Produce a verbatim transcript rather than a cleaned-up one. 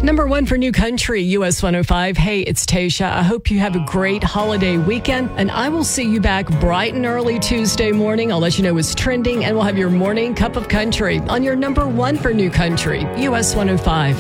Number one for New Country, U S one oh five. Hey, it's Tasha. I hope you have a great holiday weekend, and I will see you back bright and early Tuesday morning. I'll let you know what's trending, and we'll have your morning cup of country on your number one for New Country, U S one oh five.